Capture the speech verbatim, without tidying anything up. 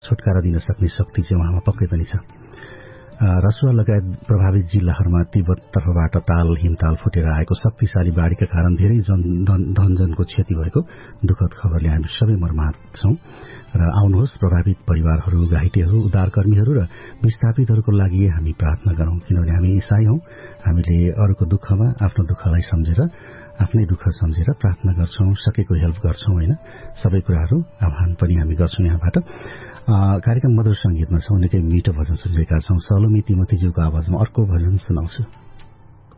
छुटकारा दिन सक्ने शक्ति चाहिँ उहाँमा पक्कै पनि छ। रसुवा लगायत प्रभावित जिल्लाहरूमा तिब्बत तर्फबाट ताल हिमताल फुटेर आएको शक्तिशाली बाढीका कारण धेरै धनजनको क्षति भएको दुःखद खबरले हामी सबै मर्माहत छौं र आउनुहोस् प्रभावित परिवारहरू, घाइतेहरू, उद्धारकर्मीहरू र विस्थापितहरूको लागि हामी प्रार्थना गरौं, किनभने हामी ईसाई हौं। हामीले अरूको दुःखमा आफ्नो दुःखलाई सम्झेर आफ्नै दुःख सम्झेर प्रार्थना गर्छौं, सकेको हेल्प गर्छौं हैन। सबै कुराहरू आह्वान पनि हामी गर्छौं यहाँबाट। कार्यक्रम मधुर संगीतमा छौं, निकै मिठो भजन सुनिरहेका छौं। सलोमी तिमोथीज्यूको आवाजमा अर्को भजन सुनाउँछु।